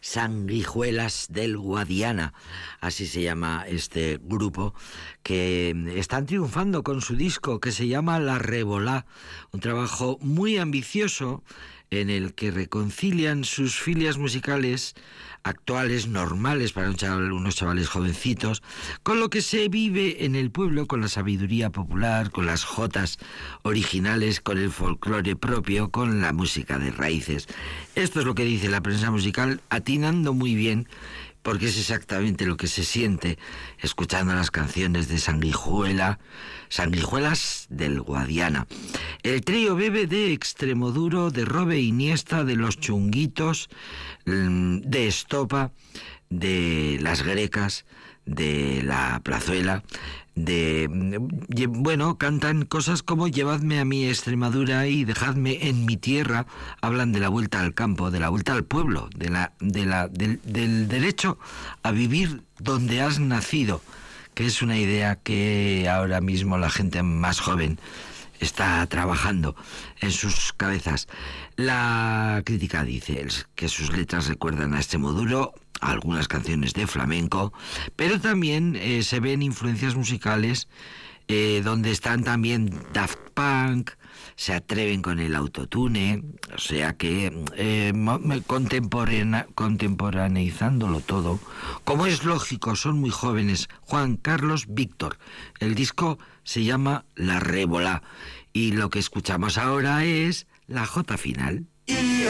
Sanguijuelas del Guadiana, así se llama este grupo, que están triunfando con su disco que se llama La Revolá, un trabajo muy ambicioso en el que reconcilian sus filias musicales actuales, normales para unos chavales jovencitos, con lo que se vive en el pueblo, con la sabiduría popular, con las jotas originales, con el folclore propio, con la música de raíces. Esto es lo que dice la prensa musical, atinando muy bien, porque es exactamente lo que se siente escuchando las canciones de Sanguijuelas del Guadiana. El trío bebe de Extremoduro, de Robe Iniesta, de Los Chunguitos, de Estopa, de Las Grecas, de La Plazuela, cantan cosas como llevadme a mi Extremadura y dejadme en mi tierra, hablan de la vuelta al campo, de la vuelta al pueblo, del derecho a vivir donde has nacido, que es una idea que ahora mismo la gente más joven está trabajando en sus cabezas. La crítica dice que sus letras recuerdan a Extremoduro, algunas canciones de flamenco, pero también se ven influencias musicales donde están también Daft Punk, se atreven con el autotune, o sea que contemporaneizándolo todo, como es lógico, son muy jóvenes. Juan Carlos Víctor, el disco se llama La Revolá y lo que escuchamos ahora es la jota final.